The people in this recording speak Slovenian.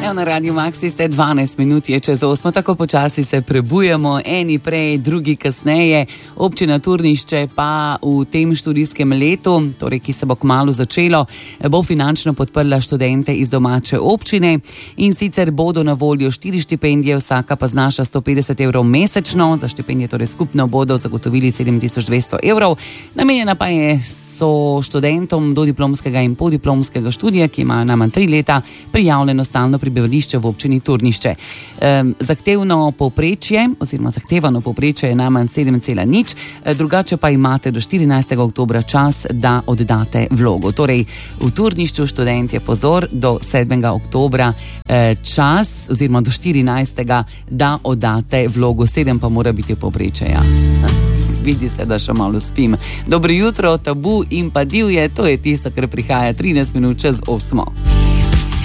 Evo, na Radio Maxi ste 12 minut je čez 8, tako počasi se prebujamo, eni prej, drugi kasneje. Občina Turnišče pa v tem študijskem letu, torej ki se bo kmalu začelo, bo finančno podprla študente iz domače občine, in sicer bodo na voljo 4 štipendije, vsaka pa znaša 150 evrov mesečno. Za štipendije torej skupno bodo zagotovili 7200 evrov. Namenjena pa so študentom do diplomskega in podiplomskega študija, ki imajo najmanj 3 leta prijavljeno stalno prebivališče v občini Turnišče. Zahtevano povprečje je najmanj 7,0, drugače pa imate do 14. oktobra čas, da oddate vlogo. Torej, v Turnišču študentje, pozor, do 7. oktobra čas, oziroma do 14. da oddate vlogo, 7 pa mora biti povprečje, ja. Vidi se, da še malo spim. Dobro jutro, Tabu in pa Divje, to je tisto, kar prihaja 13 minut čez 8.